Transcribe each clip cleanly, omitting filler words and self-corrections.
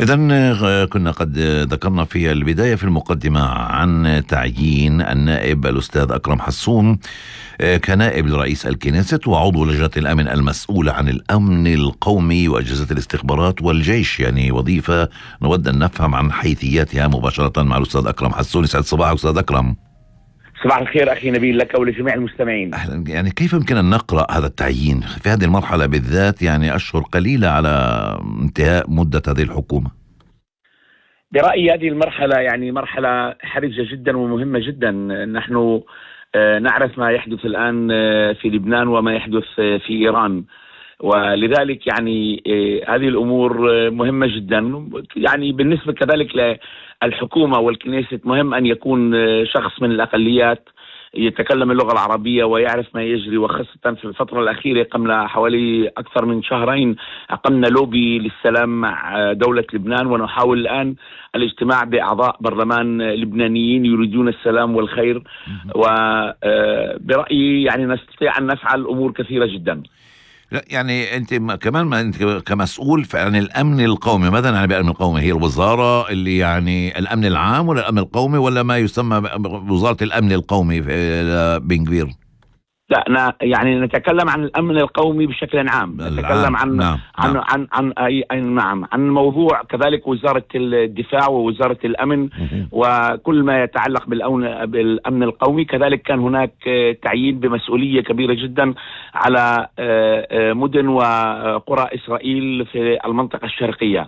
إذن كنا قد ذكرنا في البداية في المقدمة عن تعيين النائب الأستاذ أكرم حسون كنائب لرئيس الكنيست وعضو لجنة الأمن المسؤولة عن الأمن القومي وأجهزة الاستخبارات والجيش، يعني وظيفة نود أن نفهم عن حيثياتها مباشرة مع الأستاذ أكرم حسون. يسعد صباحك أستاذ أكرم. صباح الخير أخي نبيل لك ولجميع المستمعين. أهلا. يعني كيف يمكن أن نقرأ هذا التعيين في هذه المرحلة بالذات، يعني أشهر قليلة على انتهاء مدة هذه الحكومة؟ برأيي هذه المرحلة يعني مرحلة حرجة جدا ومهمة جدا. نحن نعرف ما يحدث الآن في لبنان وما يحدث في إيران، ولذلك يعني هذه الأمور مهمة جدا. يعني بالنسبة كذلك للحكومة والكنيسة مهم أن يكون شخص من الأقليات يتكلم اللغة العربية ويعرف ما يجري، وخاصة في الفترة الأخيرة قبل حوالي أكثر من شهرين أقمنا لوبي للسلام مع دولة لبنان، ونحاول الآن الاجتماع بأعضاء برلمان لبنانيين يريدون السلام والخير، وبرأيي يعني نستطيع أن نفعل أمور كثيرة جدا. لا يعني انت كمان ما انت كمسؤول عن الامن القومي، ماذا يعني بالامن القومي؟ هي الوزاره اللي يعني الامن العام ولا الامن القومي ولا ما يسمى وزاره الامن القومي في بن غفير؟ لا يعني نتكلم عن الامن القومي بشكل عام، نتكلم عن نعم. عن موضوع كذلك وزارة الدفاع ووزارة الامن وكل ما يتعلق بالامن القومي. كذلك كان هناك تعيين بمسؤولية كبيرة جدا على مدن وقرى اسرائيل في المنطقة الشرقية.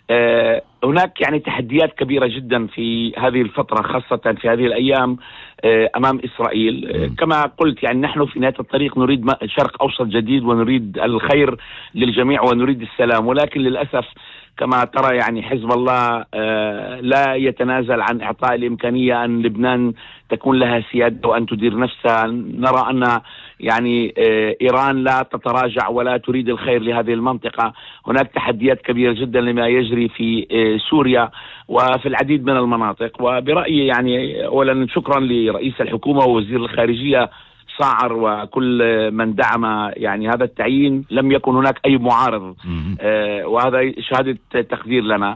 هناك يعني تحديات كبيرة جدا في هذه الفترة، خاصة في هذه الأيام أمام إسرائيل. كما قلت يعني نحن في نهاية الطريق نريد شرق أوسط جديد ونريد الخير للجميع ونريد السلام، ولكن للأسف كما ترى يعني حزب الله لا يتنازل عن إعطاء الإمكانية أن لبنان تكون لها سيادة وأن تدير نفسها. نرى أن يعني إيران لا تتراجع ولا تريد الخير لهذه المنطقة. هناك تحديات كبيرة جدا لما يجري في سوريا وفي العديد من المناطق. وبرأيي يعني أولا شكرا لرئيس الحكومة ووزير الخارجية صاعر وكل من دعم يعني هذا التعيين، لم يكن هناك أي معارض، وهذا شهادة تقدير لنا.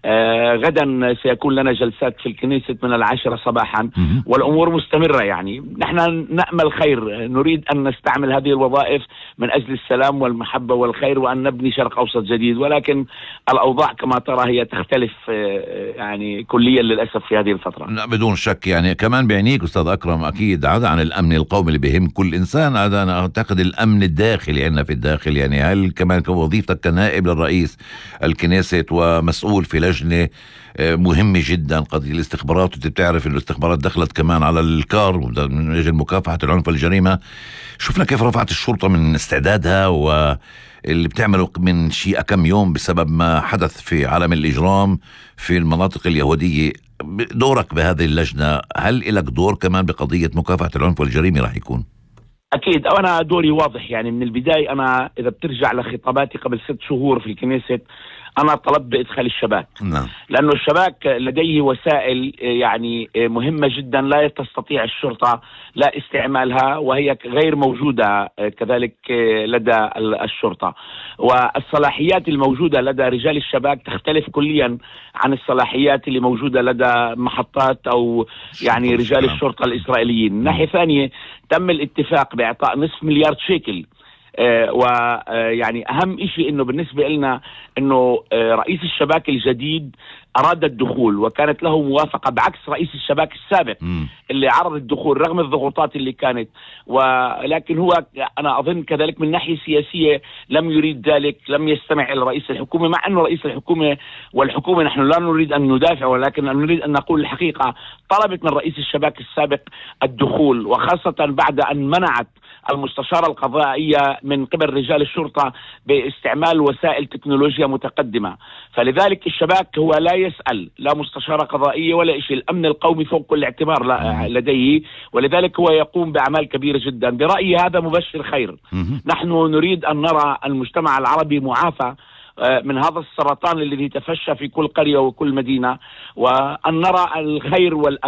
غدا سيكون لنا جلسات في الكنيسة من 10 صباحا والأمور مستمرة. يعني نحن نأمل خير، نريد أن نستعمل هذه الوظائف من أجل السلام والمحبة والخير وأن نبني شرق أوسط جديد، ولكن الأوضاع كما ترى هي تختلف يعني كليا للأسف في هذه الفترة. لا بدون شك. يعني كمان بيعنيك أستاذ أكرم أكيد عدا عن الأمن القومي اللي بيهم كل إنسان، هذا أنا أعتقد الأمن الداخلي عندنا في الداخل. يعني هل كمان كوظيفتك كنائب للرئيس الكنيست ومسؤول في لجنة مهمة جدا قضية الاستخبارات، وانت بتعرف إن الاستخبارات دخلت كمان على الكار من أجل مكافحة العنف والجريمة. شفنا كيف رفعت الشرطة من استعدادها واللي بتعمله من شيء كم يوم بسبب ما حدث في عالم الإجرام في المناطق اليهودية. دورك بهذه اللجنة، هل لك دور كمان بقضية مكافحة العنف والجريمة راح يكون؟ أكيد. أنا دوري واضح يعني من البداية. أنا إذا بترجع لخطاباتي قبل 6 شهور في الكنيسة أنا طلبت بإدخال الشباك. نعم. لأنه الشباك لديه وسائل يعني مهمة جدا لا تستطيع الشرطة لا استعمالها، وهي غير موجودة كذلك لدى الشرطة. والصلاحيات الموجودة لدى رجال الشباك تختلف كليا عن الصلاحيات اللي موجودة لدى محطات أو يعني رجال الشرطة الإسرائيليين. من ناحية ثانية تم الاتفاق بإعطاء $500 مليار ويعني أهم إشي إنه بالنسبة لنا إنه رئيس الشباك الجديد أراد الدخول وكانت له موافقة، بعكس رئيس الشباك السابق اللي عرض الدخول رغم الضغوطات اللي كانت. ولكن هو أنا أظن كذلك من ناحية سياسية لم يريد ذلك، لم يستمع إلى رئيس الحكومة، مع أنه رئيس الحكومة والحكومة نحن لا نريد أن ندافع ولكن نريد أن نقول الحقيقة. طلبت من رئيس الشباك السابق الدخول، وخاصة بعد أن منعت المستشارة القضائية من قبل رجال الشرطة باستعمال وسائل تكنولوجيا متقدمة. فلذلك الشباك هو لا يسأل لا مستشارة قضائية ولا شيء، الأمن القومي فوق كل اعتبار لديه، ولذلك هو يقوم بأعمال كبيرة جدا. برأيي هذا مبشر خير. نحن نريد أن نرى المجتمع العربي معافى من هذا السرطان الذي تفشى في كل قرية وكل مدينة، وأن نرى الخير